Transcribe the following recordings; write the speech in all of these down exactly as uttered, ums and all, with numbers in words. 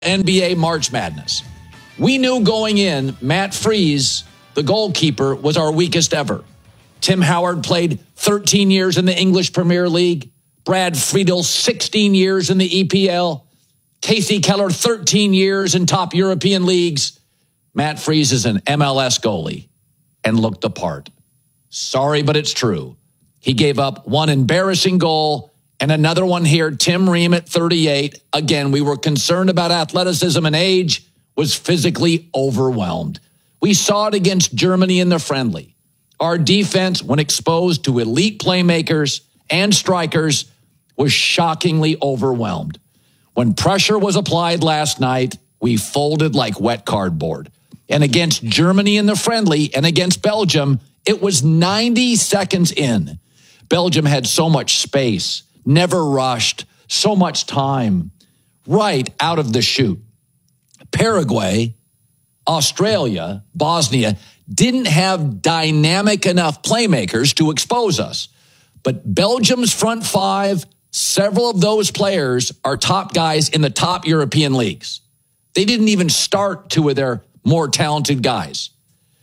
N B A March Madness. We knew going in, Matt Freese, the goalkeeper, was our weakest ever. Tim Howard played thirteen years in the English Premier League. Brad Friedel, sixteen years in the E P L. Casey Keller, thirteen years in top European leagues. Matt Freese is an M L S goalie and looked the part. Sorry, but it's true. He gave up one embarrassing goal and another one here. Tim Ream at thirty-eight. Again, we were concerned about athleticism and age, was physically overwhelmed. We saw it against Germany in the friendly. Our defense, when exposed to elite playmakers and strikers, was shockingly overwhelmed. When pressure was applied last night, we folded like wet cardboard. And against Germany in the friendly and against Belgium, it was ninety seconds in. Belgium had so much space, never rushed, so much time, right out of the chute. Paraguay, Australia, Bosnia didn't have dynamic enough playmakers to expose us. But Belgium's front five, several of those players are top guys in the top European leagues. They didn't even start two of their more talented guys.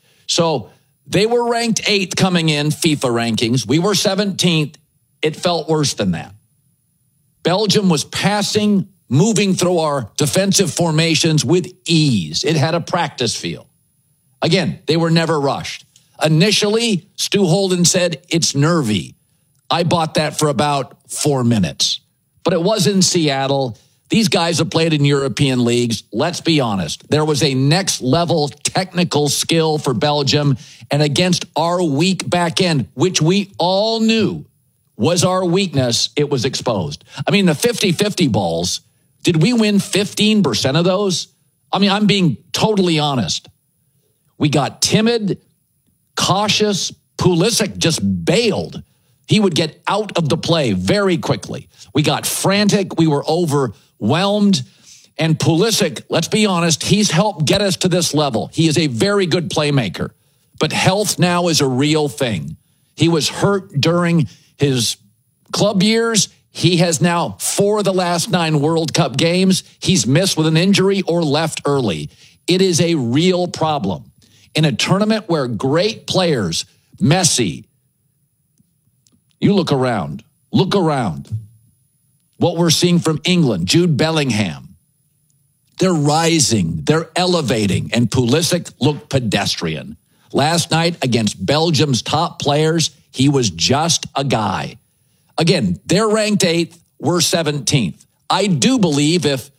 So they were ranked eighth coming in FIFA rankings. We were seventeenth. It felt worse than that. Belgium was passing, moving through our defensive formations with ease. It had a practice feel. Again, they were never rushed. Initially, Stu Holden said it's nervy. I bought that for about four minutes. But it was in Seattle. These guys have played in European leagues. Let's be honest. There was a next level technical skill for Belgium, and against our weak back end, which we all knew was our weakness, it was exposed. I mean, the fifty-fifty balls, did we win fifteen percent of those? I mean, I'm being totally honest. We got timid, cautious. Pulisic just bailed. He would get out of the play very quickly. We got frantic. We were overwhelmed. And Pulisic, let's be honest, he's helped get us to this level. He is a very good playmaker. But health now is a real thing. He was hurt during his club years. He has now four of the last nine World Cup games. He's missed with an injury or left early. It is a real problem. In a tournament where great players, Messi, you look around, look around. What we're seeing from England, Jude Bellingham, they're rising, they're elevating, and Pulisic looked pedestrian. Last night against Belgium's top players, he was just a guy. Again, they're ranked eighth, we're seventeenth. I do believe if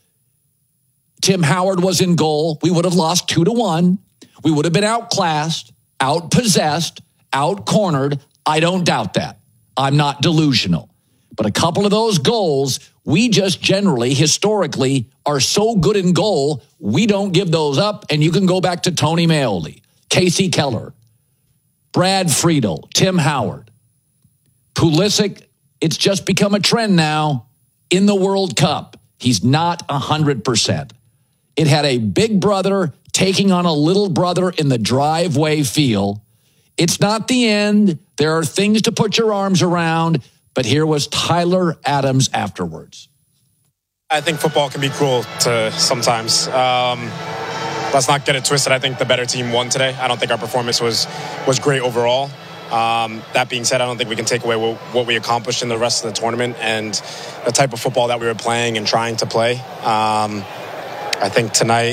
Tim Howard was in goal, we would have lost two to one. We would have been outclassed, outpossessed, outcornered. I don't doubt that. I'm not delusional. But a couple of those goals, we just generally, historically, are so good in goal, we don't give those up. And you can go back to Tony Meoli, Casey Keller, Brad Friedel, Tim Howard, Pulisic. It's just become a trend now in the World Cup. He's not one hundred percent. It had a big brother taking on a little brother in the driveway feel. It's not the end. There are things to put your arms around. But here was Tyler Adams afterwards. I think football can be cruel to sometimes. Um, let's not get it twisted. I think the better team won today. I don't think our performance was was great overall. Um, that being said, I don't think we can take away what, what we accomplished in the rest of the tournament and the type of football that we were playing and trying to play. Um, I think tonight,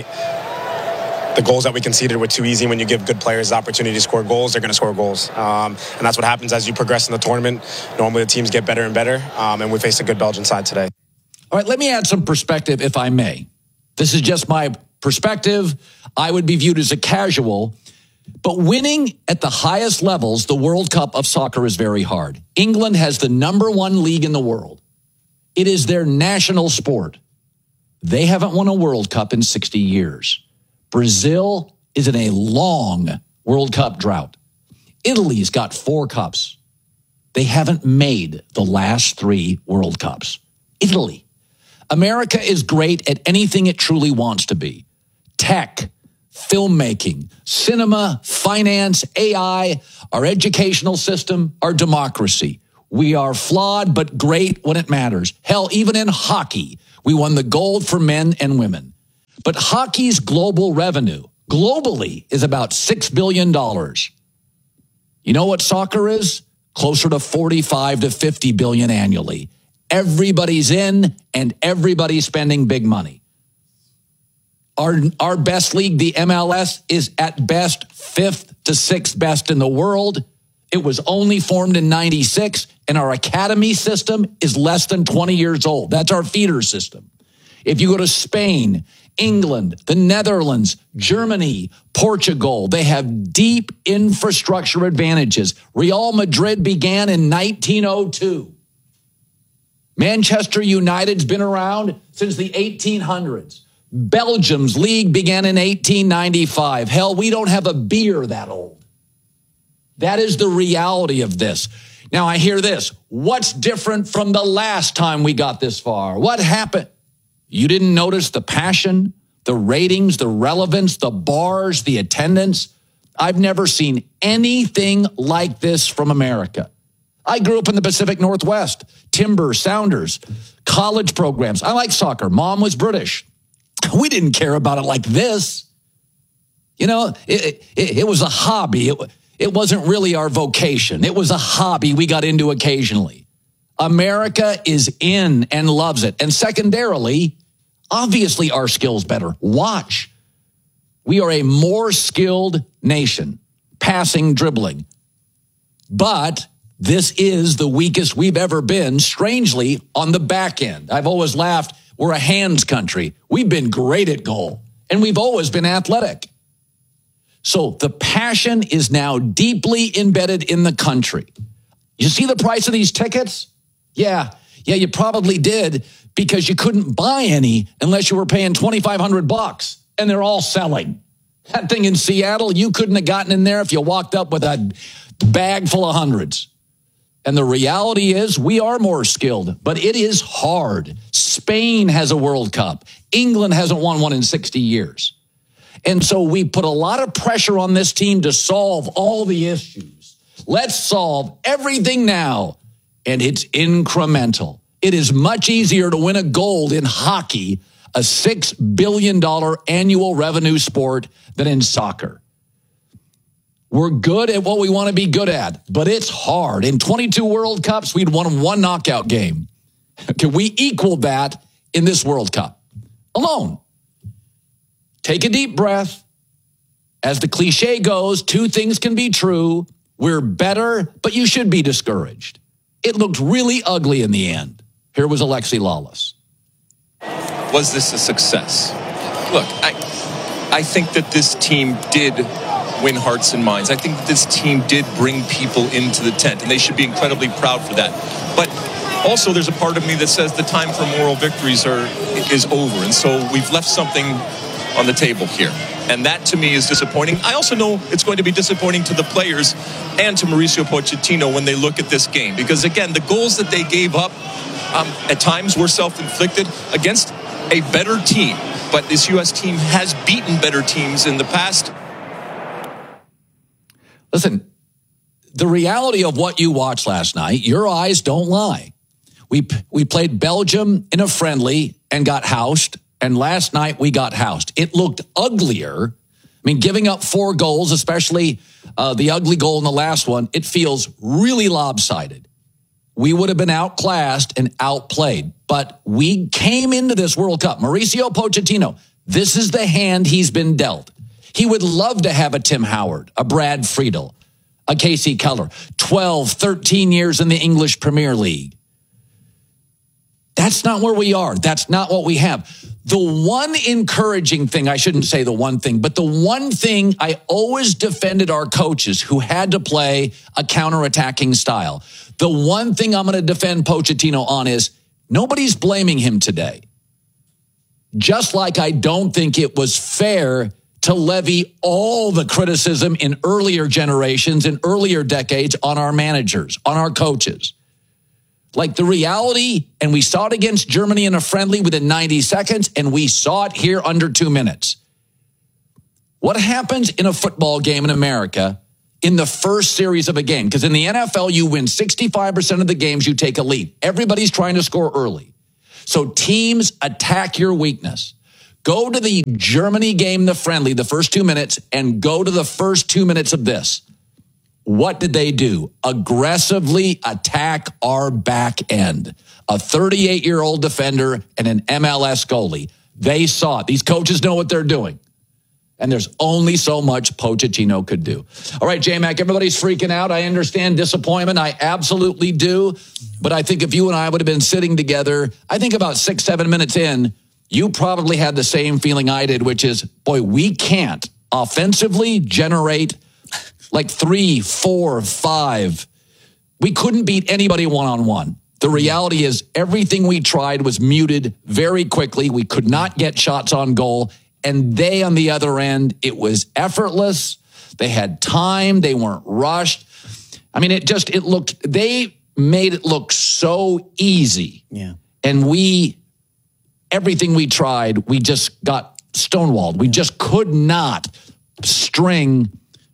the goals that we conceded were too easy. When you give good players the opportunity to score goals, they're going to score goals. Um, and that's what happens as you progress in the tournament. Normally the teams get better and better, um, and we faced a good Belgian side today. All right, let me add some perspective, if I may. This is just my perspective. I would be viewed as a casual. But winning at the highest levels, the World Cup of soccer, is very hard. England has the number one league in the world. It is their national sport. They haven't won a World Cup in sixty years. Brazil is in a long World Cup drought. Italy's got four cups. They haven't made the last three World Cups. Italy. America is great at anything it truly wants to be. Tech, filmmaking, cinema, finance, A I, our educational system, our democracy. We are flawed but great when it matters. Hell, even in hockey, we won the gold for men and women. But hockey's global revenue, globally, is about six billion dollars. You know what soccer is? Closer to forty-five to fifty billion annually. Everybody's in and everybody's spending big money. Our, our best league, the M L S, is at best fifth to sixth best in the world. It was only formed in ninety-six, and our academy system is less than twenty years old. That's our feeder system. If you go to Spain, England, the Netherlands, Germany, Portugal, they have deep infrastructure advantages. Real Madrid began in nineteen oh two. Manchester United's been around since the eighteen hundreds. Belgium's league began in eighteen ninety-five. Hell, we don't have a beer that old. That is the reality of this. Now, I hear this. What's different from the last time we got this far? What happened? You didn't notice the passion, the ratings, the relevance, the bars, the attendance? I've never seen anything like this from America. I grew up in the Pacific Northwest, Timber, Sounders, college programs. I like soccer. Mom was British. We didn't care about it like this. You know, it, it, it was a hobby. It, it wasn't really our vocation. It was a hobby we got into occasionally. America is in and loves it. And secondarily, obviously our skill's better. Watch. We are a more skilled nation, passing, dribbling. But this is the weakest we've ever been, strangely, on the back end. I've always laughed, we're a hands country. We've been great at goal, and we've always been athletic. So the passion is now deeply embedded in the country. You see the price of these tickets? Yeah, yeah, you probably did because you couldn't buy any unless you were paying twenty-five hundred bucks, and they're all selling. That thing in Seattle, you couldn't have gotten in there if you walked up with a bag full of hundreds. And the reality is we are more skilled, but it is hard. Spain has a World Cup. England hasn't won one in sixty years. And so we put a lot of pressure on this team to solve all the issues. Let's solve everything now. And it's incremental. It is much easier to win a gold in hockey, a six billion dollars annual revenue sport, than in soccer. We're good at what we want to be good at, but it's hard. In twenty-two World Cups, we'd won one knockout game. Can we equal that in this World Cup alone? Take a deep breath. As the cliche goes, two things can be true. We're better, but you should be discouraged. It looked really ugly in the end. Here was Alexi Lalas. Was this a success? Look, I, I think that this team did win hearts and minds. I think that this team did bring people into the tent, and they should be incredibly proud for that. But also, there's a part of me that says the time for moral victories are is over, and so we've left something on the table here. And that, to me, is disappointing. I also know it's going to be disappointing to the players and to Mauricio Pochettino when they look at this game. Because, again, the goals that they gave up um, at times were self-inflicted against a better team. But this U S team has beaten better teams in the past. Listen, the reality of what you watched last night, your eyes don't lie. We we played Belgium in a friendly and got housed. And last night we got housed. It looked uglier. I mean, giving up four goals, especially uh, the ugly goal in the last one, it feels really lopsided. We would have been outclassed and outplayed. But we came into this World Cup. Mauricio Pochettino, this is the hand he's been dealt. He would love to have a Tim Howard, a Brad Friedel, a Casey Keller, twelve, thirteen years in the English Premier League. That's not where we are. That's not what we have. The one encouraging thing, I shouldn't say the one thing, but the one thing I always defended our coaches who had to play a counterattacking style. The one thing I'm going to defend Pochettino on is nobody's blaming him today. Just like I don't think it was fair to levy all the criticism in earlier generations, in earlier decades on our managers, on our coaches. Like the reality, and we saw it against Germany in a friendly within ninety seconds, and we saw it here under two minutes. What happens in a football game in America in the first series of a game? Because in the N F L, you win sixty-five percent of the games, you take a lead. Everybody's trying to score early. So teams attack your weakness. Go to the Germany game, the friendly, the first two minutes, and go to the first two minutes of this. What did they do? Aggressively attack our back end. A thirty-eight-year-old defender and an M L S goalie. They saw it. These coaches know what they're doing. And there's only so much Pochettino could do. All right, J-Mac, everybody's freaking out. I understand disappointment. I absolutely do. But I think if you and I would have been sitting together, I think about six, seven minutes in, you probably had the same feeling I did, which is, boy, we can't offensively generate like three, four, five. We couldn't beat anybody one-on-one. The reality is everything we tried was muted very quickly. We could not get shots on goal. And they, on the other end, it was effortless. They had time. They weren't rushed. I mean, it just, it looked, they made it look so easy. Yeah. And we, everything we tried, we just got stonewalled. We yeah. just could not string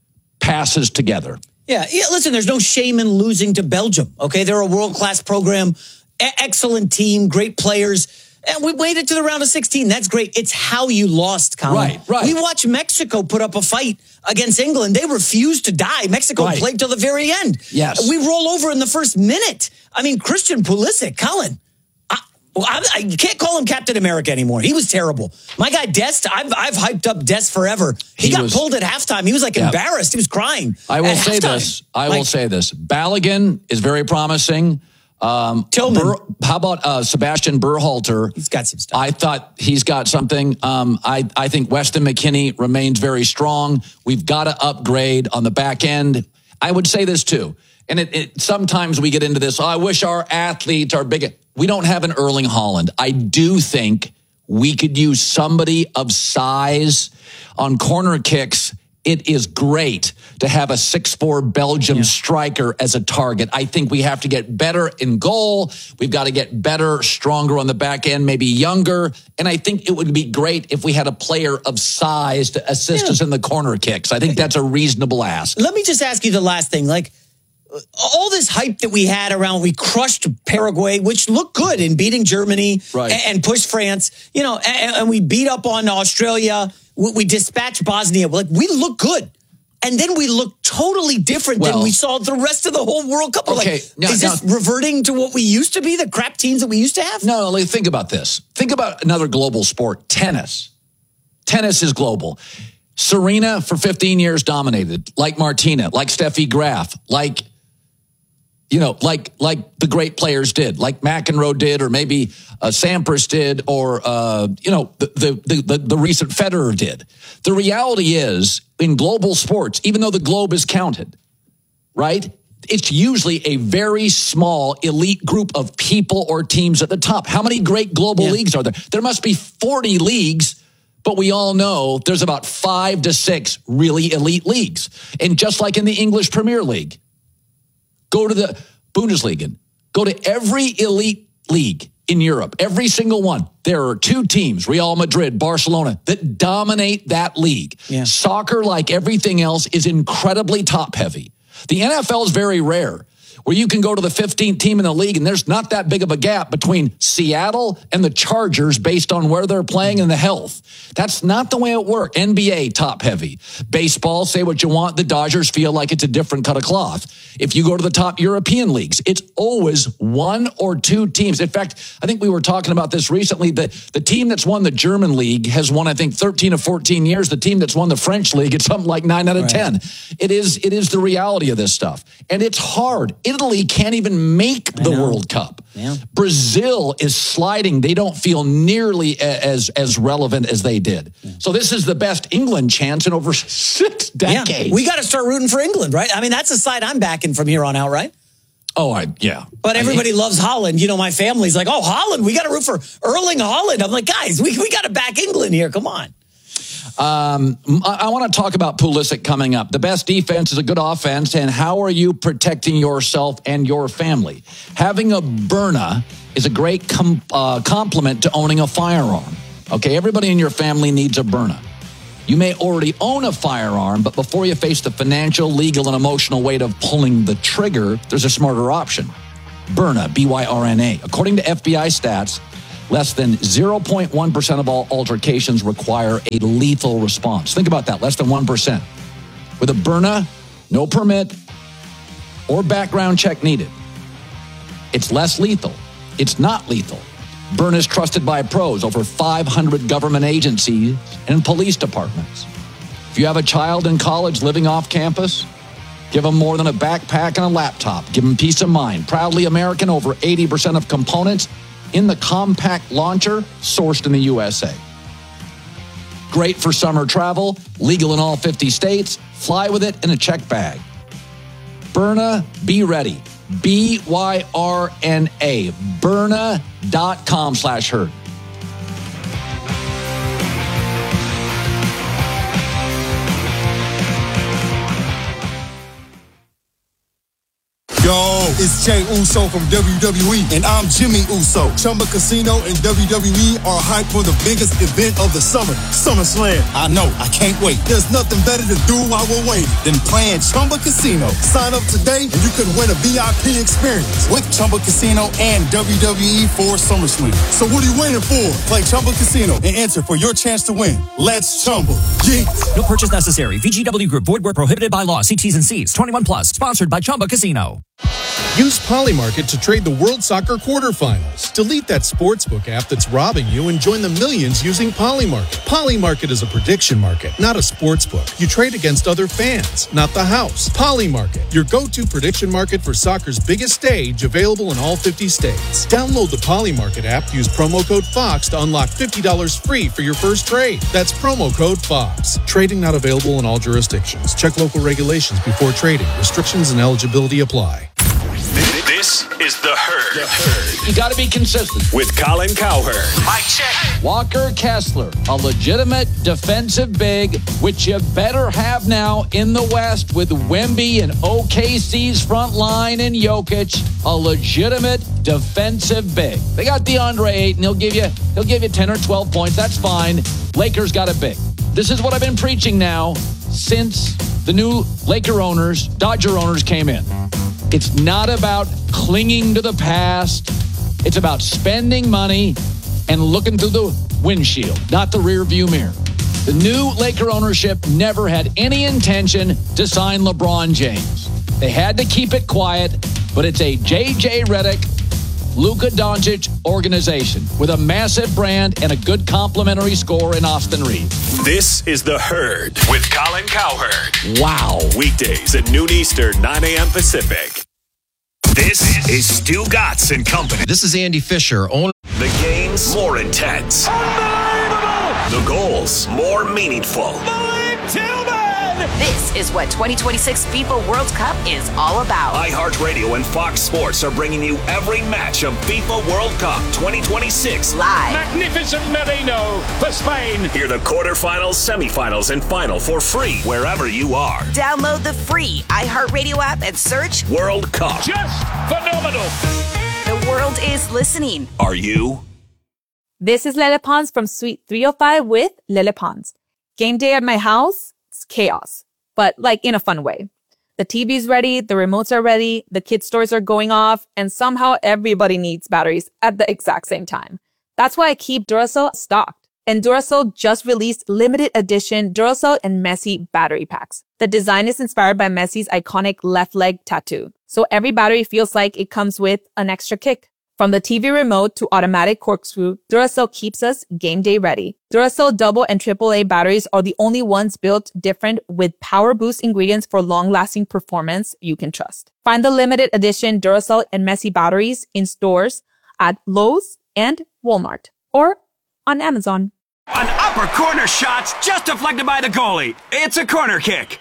passes together. Yeah, yeah, listen, there's no shame in losing to Belgium, okay? They're a world-class program, e- excellent team, great players. And we waited to the round of sixteen. That's great. It's how you lost, Colin. Right, right. We watched Mexico put up a fight against England. They refused to die. Mexico right. played till the very end. Yes. We roll over in the first minute. I mean, Christian Pulisic, Colin, I, well, I, I can't call him Captain America anymore. He was terrible. My guy, Dest, I've, I've hyped up Dest forever. He, he got was, pulled at halftime. He was like yeah. embarrassed. He was crying. I will say halftime. this. I like, will say this. Balogun is very promising. Um, Tillman. Bur, how about uh, Sebastian Berhalter? He's got some stuff. I thought he's got something. Um, I, I think Weston McKennie remains very strong. We've got to upgrade on the back end. I would say this too. And it, it sometimes we get into this, oh, I wish our athletes are bigger. We don't have an Erling Haaland. I do think we could use somebody of size on corner kicks. It is great to have a six foot four Belgium yeah. striker as a target. I think we have to get better in goal. We've got to get better, stronger on the back end, maybe younger. And I think it would be great if we had a player of size to assist yeah. us in the corner kicks. I think that's a reasonable ask. Let me just ask you the last thing. Like, all this hype that we had around, we crushed Paraguay, which looked good in beating Germany right. and pushed France, you know, and, and we beat up on Australia. We dispatched Bosnia. Like, we look good. And then we look totally different well, than we saw the rest of the whole World Cup. We're okay, like, now, is this now, reverting to what we used to be, the crap teams that we used to have? No, no, think about this. Think about another global sport, tennis. Tennis is global. Serena, for fifteen years, dominated. Like Martina, like Steffi Graf, like... You know, like like the great players did, like McEnroe did, or maybe uh, Sampras did, or, uh, you know, the, the, the, the recent Federer did. The reality is, in global sports, even though the globe is counted, right, it's usually a very small elite group of people or teams at the top. How many great global yeah. leagues are there? There must be forty leagues, but we all know there's about five to six really elite leagues. And just like in the English Premier League, go to the Bundesliga. Go to every elite league in Europe, every single one. There are two teams, Real Madrid, Barcelona, that dominate that league. Yeah. Soccer, like everything else, is incredibly top-heavy. The N F L is very rare, where you can go to the fifteenth team in the league, and there's not that big of a gap between Seattle and the Chargers based on where they're playing and the health. That's not the way it works. N B A, top-heavy. Baseball, say what you want, the Dodgers feel like it's a different cut of cloth. If you go to the top European leagues, it's always one or two teams. In fact, I think we were talking about this recently. The, the team that's won the German league has won, I think, thirteen or fourteen years. The team that's won the French league, it's something like nine out of ten. It is, it is the reality of this stuff. And it's hard. Italy can't even make the World Cup. Yeah. Brazil is sliding. They don't feel nearly as, as relevant as they did. Yeah. So this is the best England chance in over six decades. Yeah. We got to start rooting for England, right? I mean, that's the side I'm backing from here on out, right? Oh, I, yeah. But everybody I mean, loves Holland. You know, my family's like, oh, Holland, we got to root for Erling Haaland. I'm like, guys, we, we got to back England here. Come on. Um, I, I want to talk about Pulisic coming up. The best defense is a good offense, and how are you protecting yourself and your family? Having a Byrna is a great com- uh, complement to owning a firearm. Okay, everybody in your family needs a Byrna. You may already own a firearm, but before you face the financial, legal, and emotional weight of pulling the trigger, there's a smarter option. Byrna, B Y R N A. According to F B I stats, Less than zero point one percent of all altercations require a lethal response. Think about that, less than one percent. With a Byrna, no permit or background check needed. It's less lethal. It's not lethal. Byrna is trusted by pros, over five hundred government agencies and police departments. If you have a child in college living off campus, give them more than a backpack and a laptop. Give them peace of mind. Proudly American, over eighty percent of components in the compact launcher sourced in the U S A. Great for summer travel, legal in all fifty states. Fly with it in a check bag. Byrna, be ready. B Y R N A. Byrna.com slash herd. Yo, it's Jey Uso from W W E, and I'm Jimmy Uso. Chumba Casino and W W E are hyped for the biggest event of the summer, SummerSlam. I know, I can't wait. There's nothing better to do while we're waiting than playing Chumba Casino. Sign up today and you could win a V I P experience with Chumba Casino and W W E for SummerSlam. So what are you waiting for? Play Chumba Casino and enter for your chance to win. Let's Chumba. Yeah. No purchase necessary. V G W Group. Void where prohibited by law. See T's and C's. twenty-one plus. Sponsored by Chumba Casino. Use Polymarket to trade the World Soccer quarterfinals. Delete that sportsbook app that's robbing you and join the millions using Polymarket. Polymarket is a prediction market, not a sportsbook. You trade against other fans, not the house. Polymarket, your go-to prediction market for soccer's biggest stage, available in all fifty states. Download the Polymarket app, use promo code FOX to unlock fifty dollars free for your first trade. That's promo code FOX. Trading not available in all jurisdictions. Check local regulations before trading. Restrictions and eligibility apply. This is The Herd. The Herd. You got to be consistent. With Colin Cowherd. Mike check. Walker Kessler, a legitimate defensive big, which you better have now in the West with Wemby and O K C's front line and Jokic, a legitimate defensive big. They got DeAndre Ayton. He'll give you, he'll give you ten or twelve points. That's fine. Lakers got a big. This is what I've been preaching now since the new Laker owners, Dodger owners came in. It's not about clinging to the past. It's about spending money and looking through the windshield, not the rear view mirror. The new Laker ownership never had any intention to sign LeBron James. They had to keep it quiet, but it's a J J Redick, Luka Doncic organization with a massive brand and a good complimentary score in Austin Reeves. This is The Herd with Colin Cowherd. Wow. Weekdays at noon Eastern, nine a.m. Pacific. This is Stu Gatz and Company. This is Andy Fisher. Owner. The games more intense. Unbelievable! The goals more meaningful. Malik Tillman! This is what twenty twenty-six FIFA World Cup is all about. iHeartRadio and Fox Sports are bringing you every match of FIFA World Cup twenty twenty-six. Live. Magnificent Merino for Spain. Hear the quarterfinals, semifinals, and final for free wherever you are. Download the free iHeartRadio app and search World Cup. Just phenomenal. The world is listening. Are you? This is Lele Pons from Suite three oh five with Lele Pons. Game day at my house, it's chaos, but like in a fun way. The T V's ready, the remotes are ready, the kids' toys are going off, and somehow everybody needs batteries at the exact same time. That's why I keep Duracell stocked. And Duracell just released limited edition Duracell and Messi battery packs. The design is inspired by Messi's iconic left leg tattoo. So every battery feels like it comes with an extra kick. From the T V remote to automatic corkscrew, Duracell keeps us game day ready. Duracell double and triple A batteries are the only ones built different with power boost ingredients for long-lasting performance you can trust. Find the limited edition Duracell and Messi batteries in stores at Lowe's and Walmart or on Amazon. An upper corner shot's just deflected by the goalie. It's a corner kick.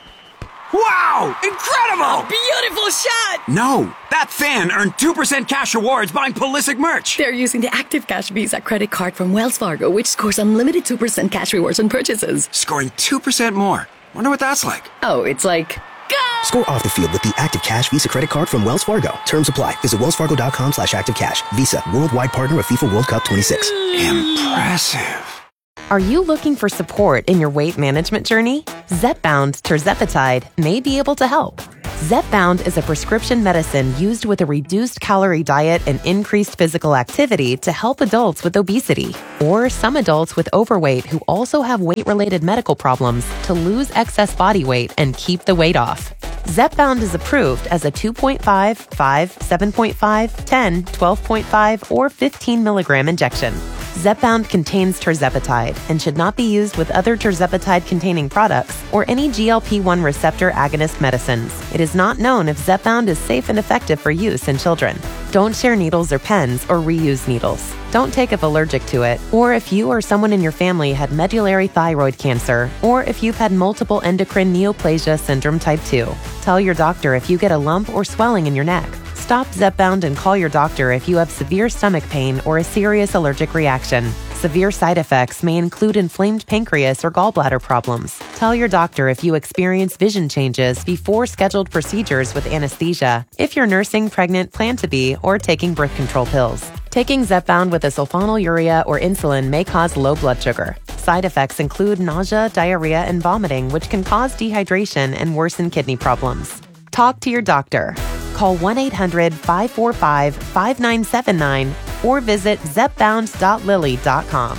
Wow! Incredible! Beautiful shot! No, that fan earned two percent cash rewards buying Pulisic merch. They're using the Active Cash Visa credit card from Wells Fargo, which scores unlimited two percent cash rewards on purchases. Scoring two percent more. Wonder what that's like. Oh, it's like... Go! Score off the field with the Active Cash Visa credit card from Wells Fargo. Terms apply. Visit wellsfargo.com slash active cash. Visa, worldwide partner of FIFA World Cup twenty-six. Impressive. Are you looking for support in your weight management journey? Zepbound tirzepatide may be able to help. Zepbound is a prescription medicine used with a reduced calorie diet and increased physical activity to help adults with obesity, or some adults with overweight who also have weight-related medical problems to lose excess body weight and keep the weight off. Zepbound is approved as a two point five, five, seven point five, ten, twelve point five, or fifteen milligram injection. Zepbound contains tirzepatide and should not be used with other tirzepatide-containing products or any G L P one receptor agonist medicines. It is not known if Zepbound is safe and effective for use in children. Don't share needles or pens or reuse needles. Don't take if allergic to it, or if you or someone in your family had medullary thyroid cancer, or if you've had multiple endocrine neoplasia syndrome type two. Tell your doctor if you get a lump or swelling in your neck. Stop Zepbound and call your doctor if you have severe stomach pain or a serious allergic reaction. Severe side effects may include inflamed pancreas or gallbladder problems. Tell your doctor if you experience vision changes before scheduled procedures with anesthesia, if you're nursing, pregnant, plan to be, or taking birth control pills. Taking Zepbound with a sulfonylurea or insulin may cause low blood sugar. Side effects include nausea, diarrhea, and vomiting, which can cause dehydration and worsen kidney problems. Talk to your doctor. Call one eight hundred, five four five, five nine seven nine or visit zepbound dot lilly dot com.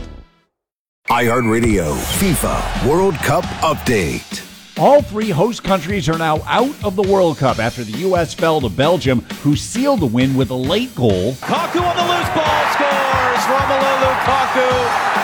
iHeartRadio FIFA World Cup Update. All three host countries are now out of the World Cup after the U S fell to Belgium, who sealed the win with a late goal. Lukaku on the loose ball scores! Romelu Lukaku.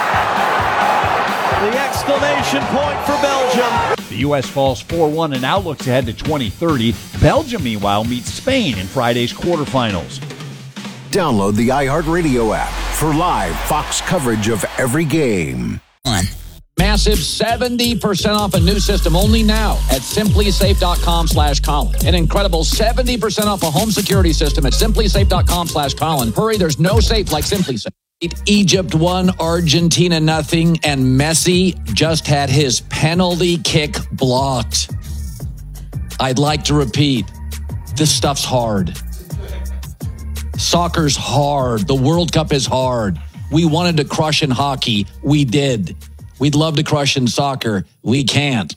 The exclamation point for Belgium. The U S falls four one and now looks ahead to twenty thirty. Belgium, meanwhile, meets Spain in Friday's quarterfinals. Download the iHeartRadio app for live Fox coverage of every game. Massive seventy percent off a new system only now at simplysafe.com slash Colin. An incredible seventy percent off a home security system at simplysafe.com slash Colin. Hurry, there's no safe like SimpliSafe. Egypt won, Argentina nothing, and Messi just had his penalty kick blocked. I'd like to repeat, this stuff's hard. Soccer's hard. The World Cup is hard. We wanted to crush in hockey. We did. We'd love to crush in soccer. We can't.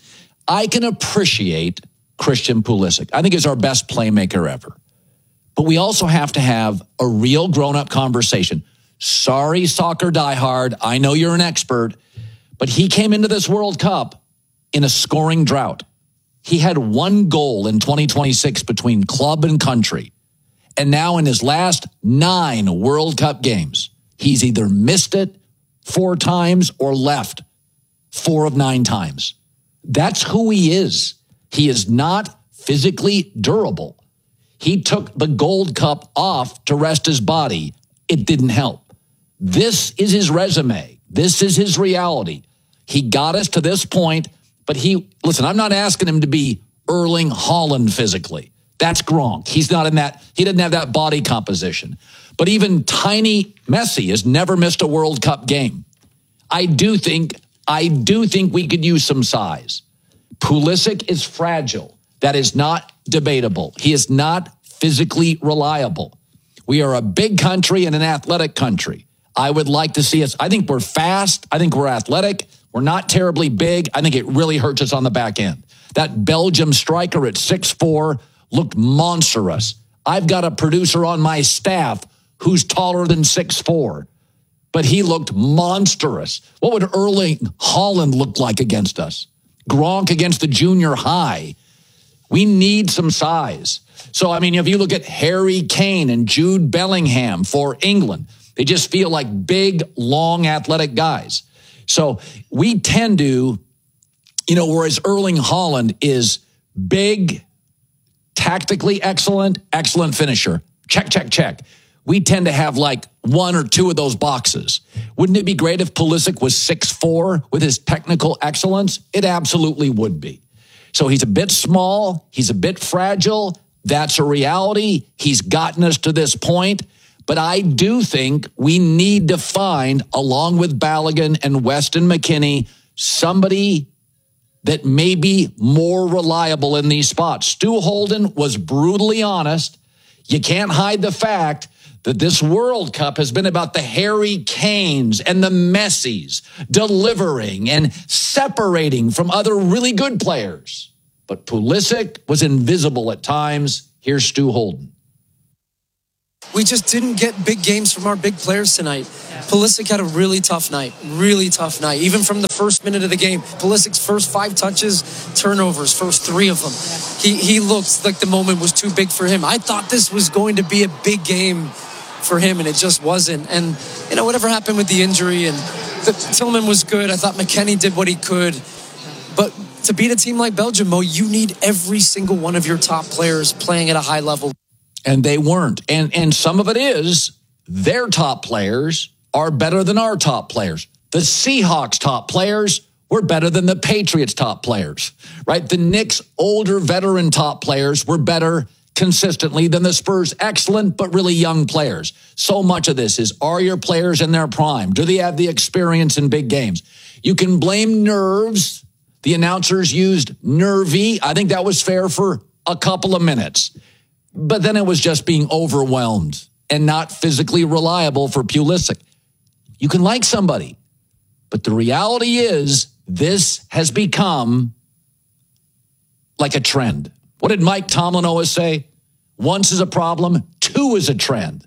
I can appreciate Christian Pulisic. I think he's our best playmaker ever. But we also have to have a real grown-up conversation. Sorry, soccer diehard. I know you're an expert, but he came into this World Cup in a scoring drought. He had one goal in twenty twenty-six between club and country. And now in his last nine World Cup games, he's either missed it four times or left four of nine times. That's who he is. He is not physically durable. He took the Gold Cup off to rest his body. It didn't help. This is his resume. This is his reality. He got us to this point, but he, listen, I'm not asking him to be Erling Haaland physically. That's Gronk. He's not in that, he doesn't have that body composition. But even tiny Messi has never missed a World Cup game. I do think, I do think we could use some size. Pulisic is fragile. That is not debatable. He is not physically reliable. We are a big country and an athletic country. I would like to see us. I think we're fast. I think we're athletic. We're not terribly big. I think it really hurts us on the back end. That Belgium striker at six foot four looked monstrous. I've got a producer on my staff who's taller than six foot four, but he looked monstrous. What would Erling Haaland look like against us? Gronk against the junior high. We need some size. So, I mean, if you look at Harry Kane and Jude Bellingham for England, they just feel like big, long, athletic guys. So we tend to, you know, whereas Erling Haaland is big, tactically excellent, excellent finisher. Check, check, check. We tend to have like one or two of those boxes. Wouldn't it be great if Pulisic was six foot four with his technical excellence? It absolutely would be. So he's a bit small. He's a bit fragile. That's a reality. He's gotten us to this point. But I do think we need to find, along with Balogun and Weston McKennie, somebody that may be more reliable in these spots. Stu Holden was brutally honest. You can't hide the fact that this World Cup has been about the Harry Kanes and the Messis delivering and separating from other really good players. But Pulisic was invisible at times. Here's Stu Holden. We just didn't get big games from our big players tonight. Pulisic had a really tough night, really tough night. Even from the first minute of the game, Pulisic's first five touches, turnovers, first three of them. He he looked like the moment was too big for him. I thought this was going to be a big game for him, and it just wasn't. And, you know, whatever happened with the injury, and the, Tillman was good. I thought McKennie did what he could. But to beat a team like Belgium, Mo, you need every single one of your top players playing at a high level. And they weren't. And and some of it is their top players are better than our top players. The Seahawks top players were better than the Patriots top players, right? The Knicks older veteran top players were better consistently than the Spurs excellent but really young players. So much of this is, are your players in their prime? Do they have the experience in big games? You can blame nerves. The announcers used nervy. I think that was fair for a couple of minutes. But then it was just being overwhelmed and not physically reliable for Pulisic. You can like somebody, but the reality is this has become like a trend. What did Mike Tomlin always say? Once is a problem, two is a trend.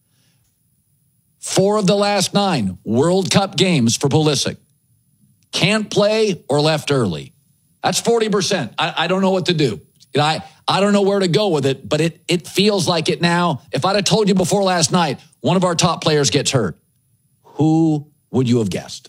Four of the last nine World Cup games for Pulisic. Can't play or left early. That's forty percent. I, I don't know what to do. I, I don't know where to go with it, but it, it feels like it now. If I'd have told you before last night, one of our top players gets hurt, who would you have guessed?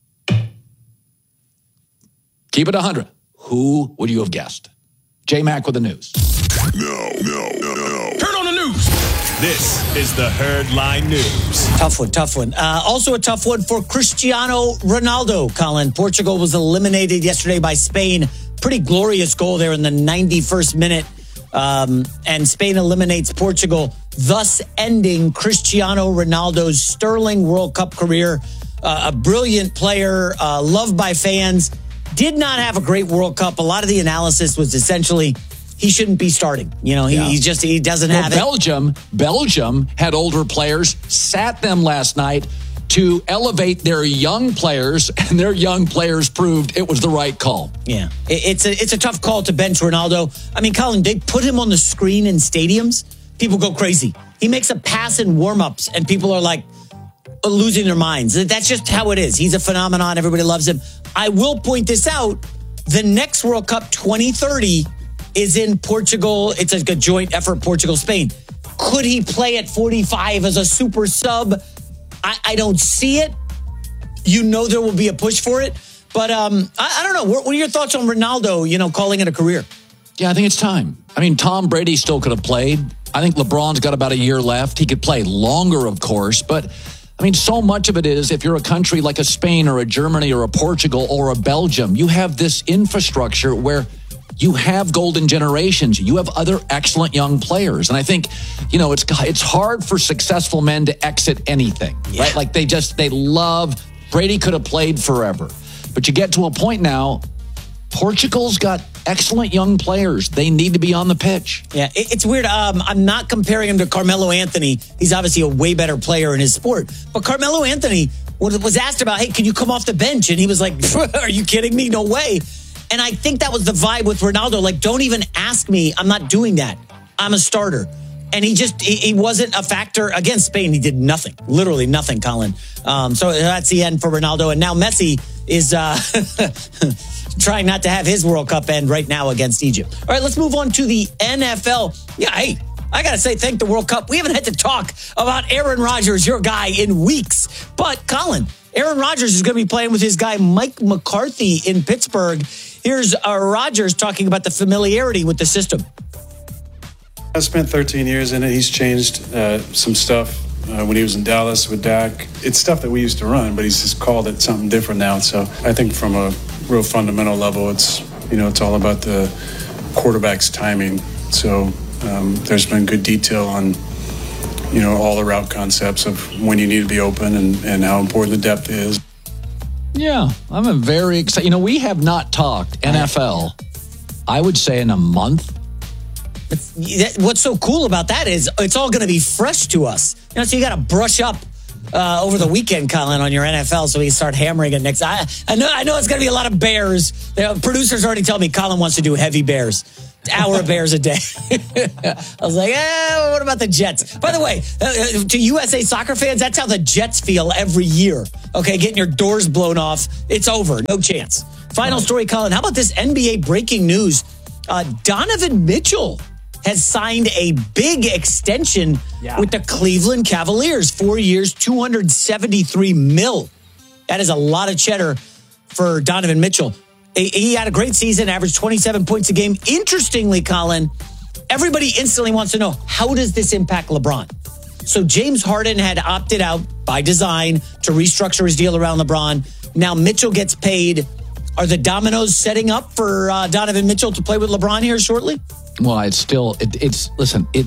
Keep it one hundred. Who would you have guessed? J-Mac with the news. No, no, no, no. Turn on the news. This is the Herdline News. Tough one, tough one. Uh, also a tough one for Cristiano Ronaldo, Colin. Portugal was eliminated yesterday by Spain. Pretty glorious goal there in the ninety-first minute. Um, and Spain eliminates Portugal, thus ending Cristiano Ronaldo's sterling World Cup career. Uh, a brilliant player, uh, loved by fans. Did not have a great World Cup. A lot of the analysis was essentially he shouldn't be starting. You know, he, yeah. he just he doesn't well, have Belgium, it. Belgium had older players, sat them last night to elevate their young players, and their young players proved it was the right call. Yeah, it's a it's a tough call to bench Ronaldo. I mean, Colin, they put him on the screen in stadiums. People go crazy. He makes a pass in warm-ups, and people are like losing their minds. That's just how it is. He's a phenomenon. Everybody loves him. I will point this out. The next World Cup, twenty thirty, is in Portugal. It's a joint effort, Portugal-Spain. Could he play at forty-five as a super sub? I, I don't see it. You know there will be a push for it. But um, I, I don't know. What, what are your thoughts on Ronaldo, you know, calling it a career? Yeah, I think it's time. I mean, Tom Brady still could have played. I think LeBron's got about a year left. He could play longer, of course. But, I mean, so much of it is if you're a country like a Spain or a Germany or a Portugal or a Belgium, you have this infrastructure where you have golden generations. You have other excellent young players. And I think, you know, it's it's hard for successful men to exit anything, yeah. right? Like they just, they love, Brady could have played forever. But you get to a point now, Portugal's got excellent young players. They need to be on the pitch. Yeah, it's weird. Um, I'm not comparing him to Carmelo Anthony. He's obviously a way better player in his sport. But Carmelo Anthony was asked about, hey, can you come off the bench? And he was like, are you kidding me? No way. And I think that was the vibe with Ronaldo. Like, don't even ask me. I'm not doing that. I'm a starter. And he just, he, he wasn't a factor. Against Spain, he did nothing. Literally nothing, Colin. Um, so that's the end for Ronaldo. And now Messi is uh, trying not to have his World Cup end right now against Egypt. All right, let's move on to the N F L. Yeah, hey, I got to say, thank the World Cup. We haven't had to talk about Aaron Rodgers, your guy, in weeks. But, Colin, Aaron Rodgers is going to be playing with his guy Mike McCarthy in Pittsburgh. Here's uh, Rodgers talking about the familiarity with the system. I spent thirteen years in it. He's changed uh, some stuff uh, when he was in Dallas with Dak. It's stuff that we used to run, but he's just called it something different now. So I think from a real fundamental level, it's, you know, it's all about the quarterback's timing. So um, there's been good detail on, you know, all the route concepts of when you need to be open and, and how important the depth is. Yeah, I'm a very excited. You know, we have not talked N F L, I would say, in a month. What's so cool about that is it's all going to be fresh to us. You know, so you got to brush up uh, over the weekend, Colin, on your N F L, so we can start hammering it next. I, I know I know it's going to be a lot of Bears. The producers already tell me Colin wants to do heavy Bears. Hour of Bears a day. I was like, eh, what about the Jets? By the way, uh, to U S A Soccer fans, that's how the Jets feel every year. Okay, getting your doors blown off. It's over. No chance. Final story, Colin. How about this N B A breaking news? Uh, Donovan Mitchell has signed a big extension yeah. with the Cleveland Cavaliers. Four years, two hundred seventy-three mil. That is a lot of cheddar for Donovan Mitchell. He had a great season, averaged twenty-seven points a game. Interestingly, Colin, everybody instantly wants to know, how does this impact LeBron? So James Harden had opted out by design to restructure his deal around LeBron. Now Mitchell gets paid. Are the dominoes setting up for uh, Donovan Mitchell to play with LeBron here shortly? Well, it's still, it, it's, listen, it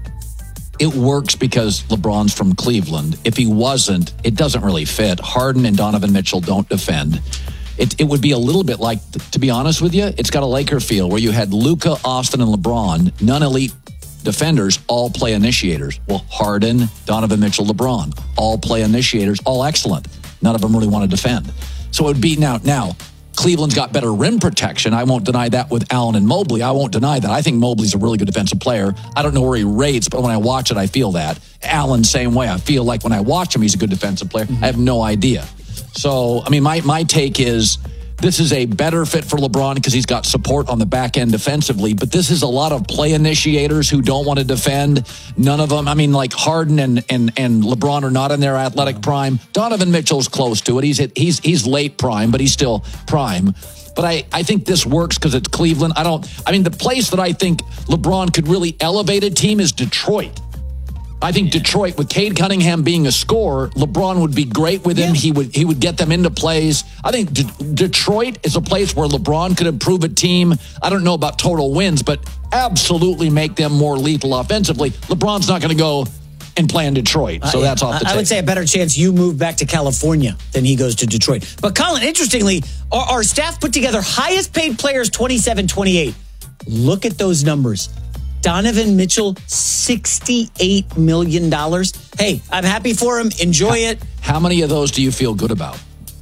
it works because LeBron's from Cleveland. If he wasn't, it doesn't really fit. Harden and Donovan Mitchell don't defend. It, it would be a little bit like, to be honest with you, it's got a Laker feel where you had Luka, Austin, and LeBron, non-elite defenders, all play initiators. Well, Harden, Donovan Mitchell, LeBron, all play initiators, all excellent. None of them really want to defend. So it would be now, now, Cleveland's got better rim protection. I won't deny that with Allen and Mobley. I won't deny that. I think Mobley's a really good defensive player. I don't know where he rates, but when I watch it, I feel that. Allen, same way. I feel like when I watch him, he's a good defensive player. Mm-hmm. I have no idea. So, I mean, my, my take is this is a better fit for LeBron because he's got support on the back end defensively, but this is a lot of play initiators who don't want to defend. None of them, I mean, like Harden and and, and LeBron are not in their athletic prime. Donovan Mitchell's close to it. He's he's he's late prime, but he's still prime. But I, I think this works because it's Cleveland. I don't, I mean, the place that I think LeBron could really elevate a team is Detroit. I think Detroit, with Cade Cunningham being a scorer, LeBron would be great with him. Yeah. He would he would get them into plays. I think D- Detroit is a place where LeBron could improve a team. I don't know about total wins, but absolutely make them more lethal offensively. LeBron's not going to go and play in Detroit, so uh, that's off the I, I would say a better chance you move back to California than he goes to Detroit. But Colin, interestingly, our, our staff put together highest paid players twenty-seven twenty-eight. Look at those numbers. Donovan Mitchell, sixty-eight million dollars. Hey, I'm happy for him. Enjoy how, it. How many of those do you feel good about?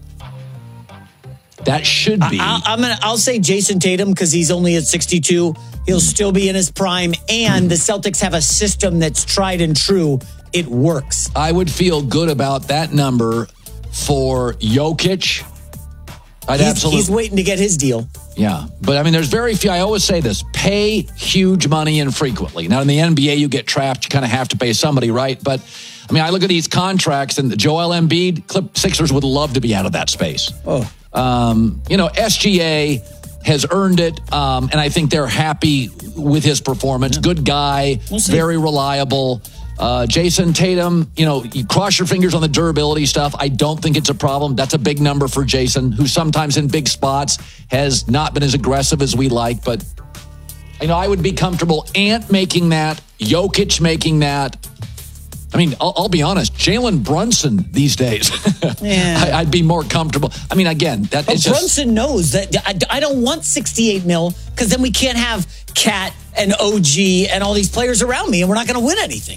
That should be. I, I'm gonna. I'll say Jason Tatum because he's only at sixty-two. He'll still be in his prime, and the Celtics have a system that's tried and true. It works. I would feel good about that number for Jokic. I'd he's, absolutely. He's waiting to get his deal. Yeah, but I mean, there's very few. I always say this: pay huge money infrequently. Now in the N B A, you get trapped. You kind of have to pay somebody, right? But I mean, I look at these contracts, and Joel Embiid, Clip Sixers would love to be out of that space. Oh, um, you know, S G A has earned it, um, and I think they're happy with his performance. Yeah. Good guy, we'll very reliable. Uh, Jason Tatum, you know, you cross your fingers on the durability stuff. I don't think it's a problem. That's a big number for Jason, who sometimes in big spots has not been as aggressive as we like. But, you know, I would be comfortable Ant making that, Jokic making that. I mean, I'll, I'll be honest, Jalen Brunson these days, yeah. I, I'd be more comfortable. I mean, again, that but is Brunson just, knows that I, I don't want sixty-eight mil because then we can't have Cat and O G and all these players around me, and we're not going to win anything.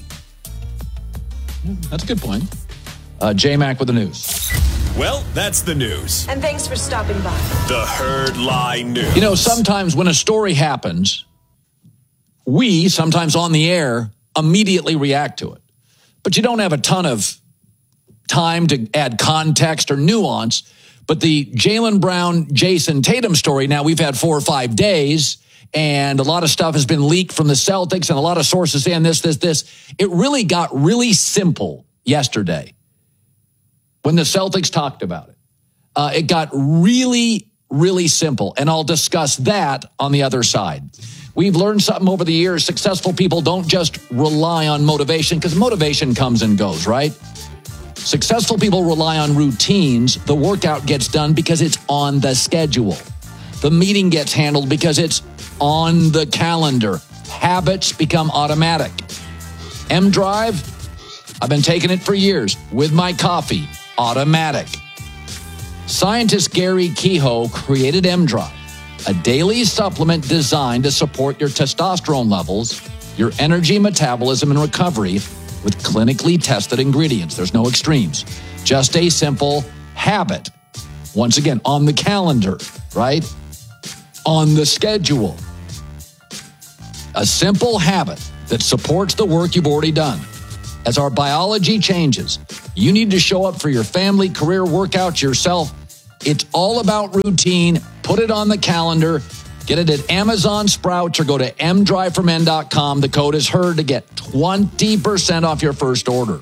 That's a good point. Uh, J-Mac with the news. Well, that's the news. And thanks for stopping by. The Herd Lie News. You know, sometimes when a story happens, we, sometimes on the air, immediately react to it. But you don't have a ton of time to add context or nuance. But the Jaylen Brown, Jason Tatum story, now we've had four or five days, and a lot of stuff has been leaked from the Celtics, and a lot of sources saying this, this, this. It really got really simple yesterday when the Celtics talked about it. Uh, it got really, really simple, and I'll discuss that on the other side. We've learned something over the years. Successful people don't just rely on motivation, because motivation comes and goes, right? Successful people rely on routines. The workout gets done because it's on the schedule. The meeting gets handled because it's on the calendar. Habits become automatic. M-Drive, I've been taking it for years with my coffee. Automatic. Scientist Gary Kehoe created M-Drive, a daily supplement designed to support your testosterone levels, your energy, metabolism, and recovery with clinically tested ingredients. There's no extremes. Just a simple habit. Once again, on the calendar, right? On the schedule. A simple habit that supports the work you've already done. As our biology changes, you need to show up for your family, career, workouts yourself. It's all about routine. Put it on the calendar. Get it at Amazon, Sprouts, or go to m drive for men dot com. The code is HERD to get twenty percent off your first order.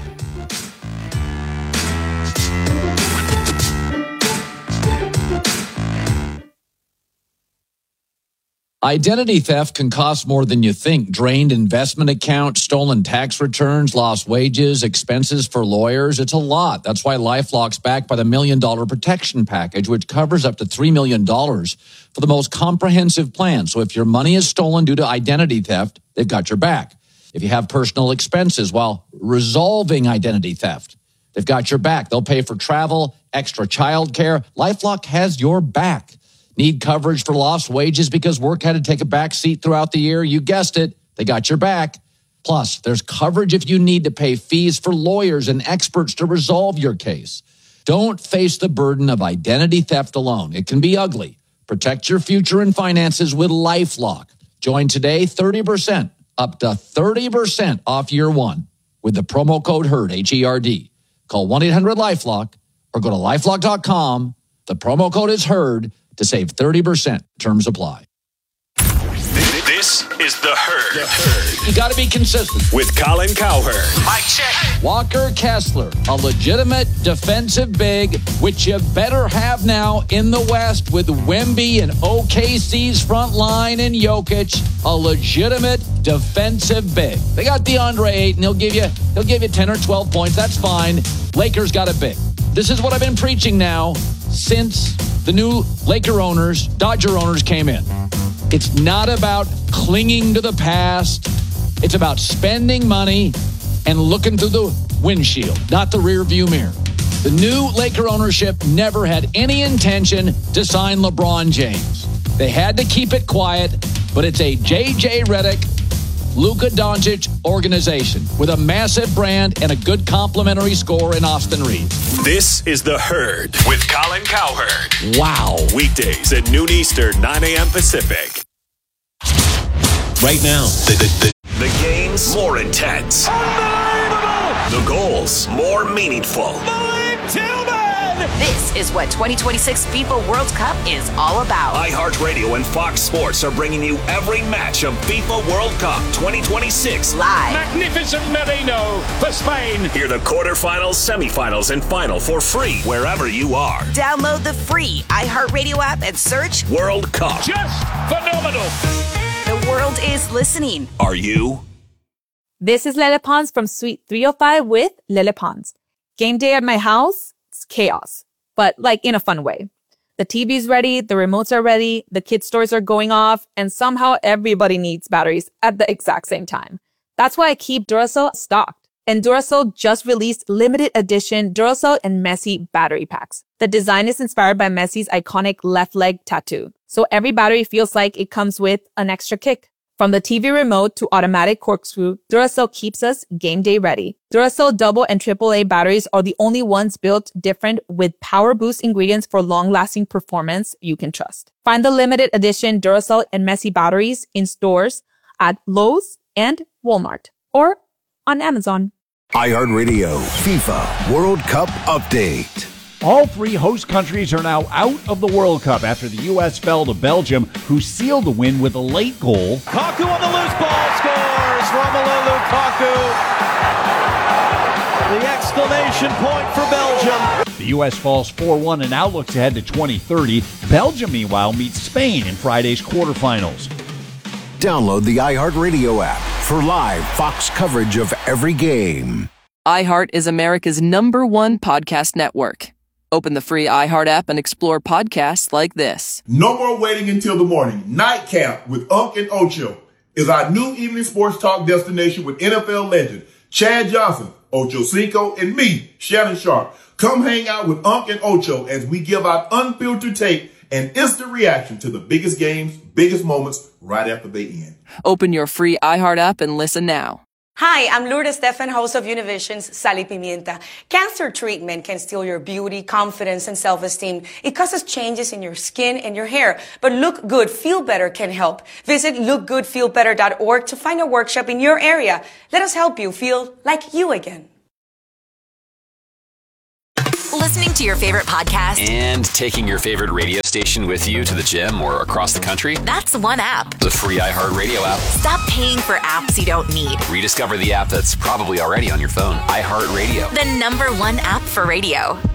Identity theft can cost more than you think. Drained investment accounts, stolen tax returns, lost wages, expenses for lawyers. It's a lot. That's why LifeLock's backed by the Million Dollar Protection Package, which covers up to three million dollars for the most comprehensive plan. So if your money is stolen due to identity theft, they've got your back. If you have personal expenses while resolving identity theft, they've got your back. They'll pay for travel, extra child care. LifeLock has your back. Need coverage for lost wages because work had to take a back seat throughout the year? You guessed it. They got your back. Plus, there's coverage if you need to pay fees for lawyers and experts to resolve your case. Don't face the burden of identity theft alone. It can be ugly. Protect your future and finances with LifeLock. Join today, thirty percent, up to thirty percent off year one with the promo code HERD, H E R D. Call one eight hundred LifeLock or go to lifelock dot com. The promo code is HERD to save thirty percent. Terms apply. This is The Herd. The Herd. You got to be consistent. With Colin Cowherd. Mike check. Walker Kessler, a legitimate defensive big, which you better have now in the West with Wemby and O K C's front line and Jokic, a legitimate defensive big. They got DeAndre Ayton. He'll give you, he'll give you ten or twelve points. That's fine. Lakers got a big. This is what I've been preaching now since the new Laker owners, Dodger owners came in. It's not about clinging to the past. It's about spending money and looking through the windshield, not the rear view mirror. The new Laker ownership never had any intention to sign LeBron James. They had to keep it quiet, but it's a J J Redick, Luka Doncic organization with a massive brand and a good complimentary score in Austin Reeves. This is The Herd with Colin Cowherd. Wow. Weekdays at noon Eastern, nine a.m. Pacific. Right now, the, the, the, the game's more intense. Unbelievable! The goals more meaningful. Malik Tillman! This is what twenty twenty-six FIFA World Cup is all about. iHeartRadio and Fox Sports are bringing you every match of FIFA World Cup twenty twenty-six. Live. Magnificent Merino for Spain. Hear the quarterfinals, semifinals, and final for free wherever you are. Download the free iHeartRadio app and search World Cup. Just phenomenal. The world is listening. Are you? This is Lele Pons from Suite three oh five with Lele Pons. Game day at my house, it's chaos, but like in a fun way. The T V's ready, the remotes are ready, the kids' toys are going off, and somehow everybody needs batteries at the exact same time. That's why I keep Duracell stocked. And Duracell just released limited edition Duracell and Messi battery packs. The design is inspired by Messi's iconic left leg tattoo. So every battery feels like it comes with an extra kick. From the T V remote to automatic corkscrew, Duracell keeps us game day ready. Duracell double and triple A batteries are the only ones built different with power boost ingredients for long-lasting performance you can trust. Find the limited edition Duracell and Messi batteries in stores at Lowe's and Walmart or on Amazon. iHeartRadio FIFA World Cup Update. All three host countries are now out of the World Cup after the U S fell to Belgium, who sealed the win with a late goal. Lukaku on the loose ball scores. Romelu Lukaku. The exclamation point for Belgium. The U S falls four one and now looks ahead to twenty thirty. Belgium, meanwhile, meets Spain in Friday's quarterfinals. Download the iHeartRadio app for live Fox coverage of every game. iHeart is America's number one podcast network. Open the free iHeart app and explore podcasts like this. No more waiting until the morning. Nightcap with Unc and Ocho is our new evening sports talk destination with N F L legend Chad Johnson, Ocho Cinco, and me, Shannon Sharp. Come hang out with Unc and Ocho as we give out unfiltered tape and instant reaction to the biggest games, biggest moments right after they end. Open your free iHeart app and listen now. Hi, I'm Lourdes Stefan, host of Univision's Sal y Pimienta. Cancer treatment can steal your beauty, confidence, and self-esteem. It causes changes in your skin and your hair. But Look Good, Feel Better can help. Visit look good feel better dot org to find a workshop in your area. Let us help you feel like you again. Listening to your favorite podcast and taking your favorite radio station with you to the gym or across the country? That's one app. The free iHeartRadio app. Stop paying for apps you don't need. Rediscover the app that's probably already on your phone. iHeartRadio. The number one app for radio.